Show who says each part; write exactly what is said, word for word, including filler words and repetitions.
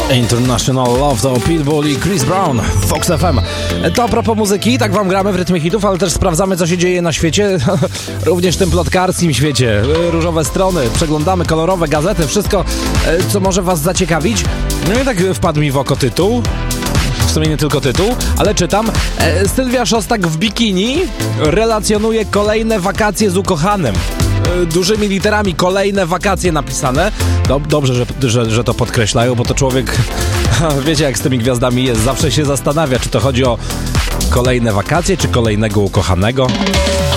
Speaker 1: International Love to Pitbull i Chris Brown, Fox F M. To a propos muzyki, tak wam gramy w rytmie hitów, ale też sprawdzamy, co się dzieje na świecie, również w tym plotkarskim świecie. Różowe strony, przeglądamy kolorowe gazety, wszystko, co może was zaciekawić. No i tak wpadł mi w oko tytuł. W sumie nie tylko tytuł, ale czytam. E, Sylwia Szostak w bikini relacjonuje kolejne wakacje z ukochanym. E, dużymi literami kolejne wakacje napisane. Dob- dobrze, że, że, że to podkreślają, bo to człowiek, wiecie jak z tymi gwiazdami jest, zawsze się zastanawia, czy to chodzi o kolejne wakacje, czy kolejnego ukochanego.